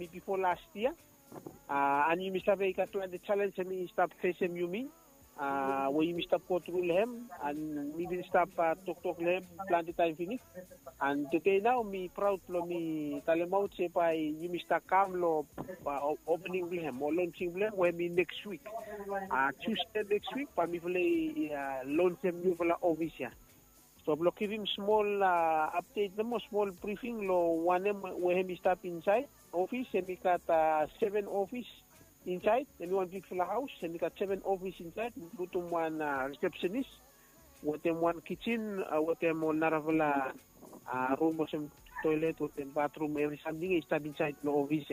me before last year. And you must have the challenge me stop facing you me. Where you stop go through him and me will stop talk him plan the time finish. And today now me proud lo me talemount say by you Mr. Kam lo opening him or launching him where me next week. Tuesday next week pa me play launch him new for office. So block give him small update them small briefing lo one where he stop inside office and we got 7 office inside, and one big full house, and we got 7 office inside, put them one receptionist, with them one kitchen, with them one naravala room or some toilet, with them bathroom, every something is start inside the office.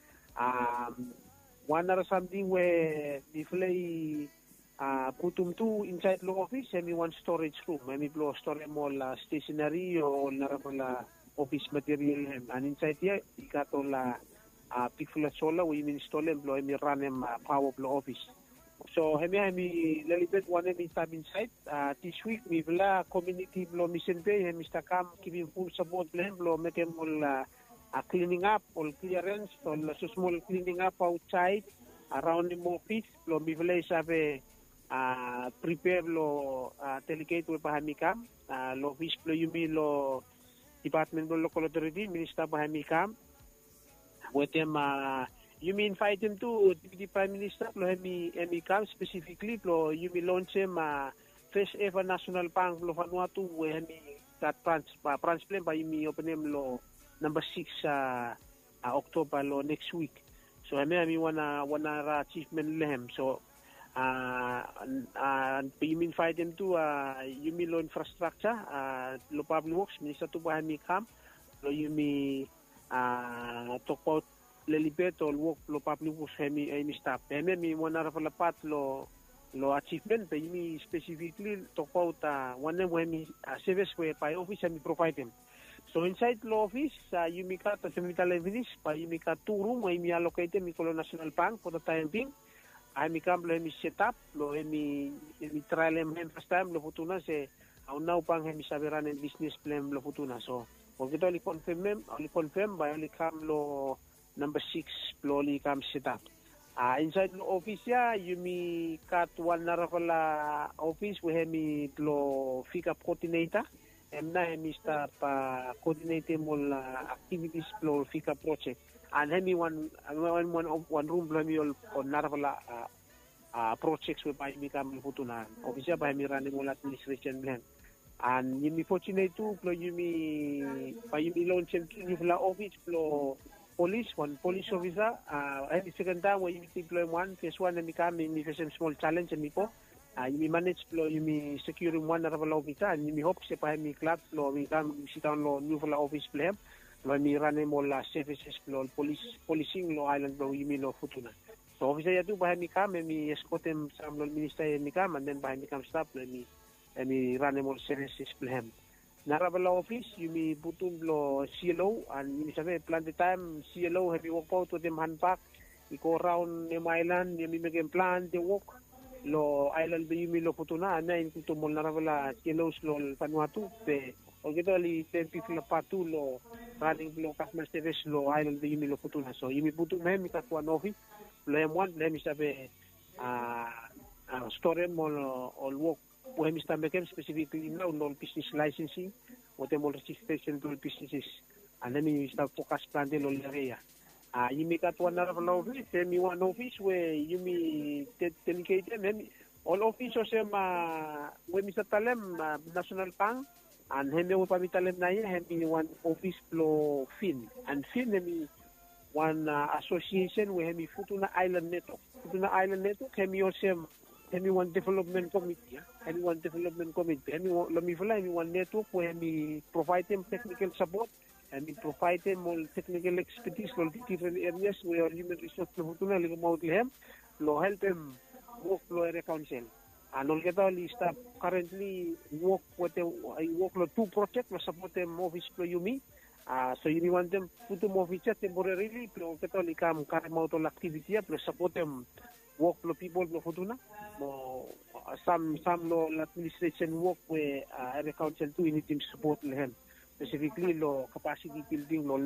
One other something where we play put them 2 inside the office, and we one storage room, and we blow store them all stationery or naravala office material, and inside here we got all people solar we install them blow me run them power blow office. So hemi little bit one me start inside this week we will community blow mission pay Mr. Kam giving full support them blow make them all cleaning up all clearance all so small cleaning up outside around the office blow me will have prepare blow delegate with Bahami Kam lo office blow you me lo department blow local authority minister Bahami Kam. With them, you mean fight him to Deputy Prime Minister, Hemi Kam specifically, you mean launch him first ever national bank of Vanuatu, where he got transplant by me open him law number 6 October law next week. So I mean one achievement lehem. So you mean fight him to you mean law infrastructure, law public works, Minister to Hemi Kam, you mean talk about lelipet or work lo public works hemi staff. Hemi one part lo achievement but me specifically talk about one hemi service where by office hemi provide them. So inside the office you make got a semi-talent finish but you make 2 room where me allocated me Colon National Bank for the time being. I make lo hemi set up lo hemi trial him first time lo futuna say now pang hemi sabiran and business plan lo futuna. So kita only confirm by only come lo number 6 only come set up. Inside the office you me cut one naravala office where me lo fika coordinator and now me start coordinating all activities lo fika project and hemi one room lo me on naravala projects where by me come futuna office by me running all administration plan. And you me fortunate too, you me launch him to office, police, one police officer, every second time when you deploy one, first one and become me face some small challenge and me you manage you me securing one of officer and you me hope say by me club, we come sit down new for office plan, when me run him all services, policing island, you me futuna. So officer you do by me come and me escort him some minister and me come and then by me come stop me. And we run them all services for him. Narabala office, you me butum lo CLO, and you say plan the time CLO have you walk out to them handback, you go around them island, you make them plan the walk, lo island you me lo putuna, and then to mol narabala CLOs lo Vanuatu, the already 10 people patu lo running lo customer service lo island you me lo putuna. So you me butum him, you got one office, lo him one, let me say store him all work. When we start making specifically now no business licensing, what them all registration to businesses, and then we start focus plan the whole area. You make that one of office, then you one office where you me delegate them. All officers when we start them national bank, and him we pamitalem na him one office flow fin, and fin him one association where him Futuna Island Network. Futuna Island Network him also one development committee, one development committee, one network where we provide them technical support and we provide them all technical expertise for different areas where human resource help them work for area council. And all get all staff currently work with them, I work on 2 projects to support them office for you me. So you want them put them office temporarily, pero get all come carry out all activity to support them. Work lo people lo futuna mo some lo administration work where area council to need team support lehem specifically lo capacity building lo